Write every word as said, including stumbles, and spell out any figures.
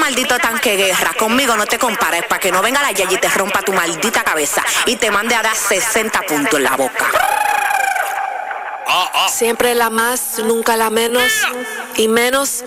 maldito tanque guerra. Conmigo no te compares, para que no venga la Yayi y te rompa tu maldita cabeza y te mande a dar sesenta puntos en la boca. Siempre la más, nunca la menos, y menos